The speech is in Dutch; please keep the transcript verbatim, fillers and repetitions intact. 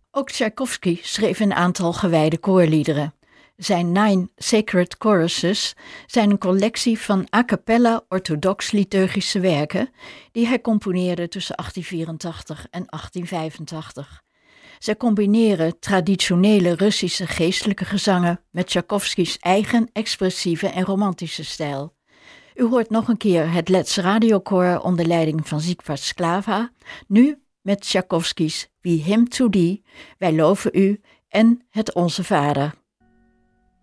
Ook Tchaikovsky schreef een aantal gewijde koorliederen. Zijn Nine Sacred Choruses zijn een collectie van a cappella orthodox liturgische werken die hij componeerde tussen achttien vierentachtig en achttien vijfentachtig. Zij combineren traditionele Russische geestelijke gezangen met Tchaikovskys eigen expressieve en romantische stijl. U hoort nog een keer het Let's Radiokoor onder leiding van Siegfried Sklava, nu met Tchaikovskys We Hymn to Thee, Wij loven u en het Onze Vader.